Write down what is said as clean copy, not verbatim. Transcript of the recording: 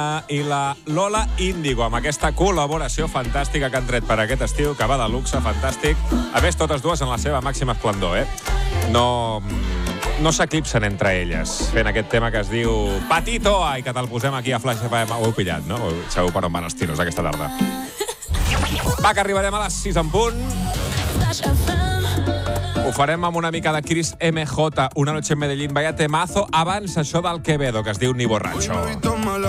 i la Lola Índigo, amb aquesta col·laboració fantàstica que han tret per aquest estiu, que va de luxe, fantàstic. A més, totes dues en la seva màxima esplendor, No s'eclipsen entre elles, fent aquest tema que es diu Patito, i que te'l posem aquí a Flash FM. Ho heu pillat, no? Sabeu per on van els tiros aquesta tarda. Va, que arribarem a les 6 en punt. Ho farem amb una mica de Chris MJ, Una noche en Medellín, vaya temazo, abans això del Quevedo, que es diu Ni borracho.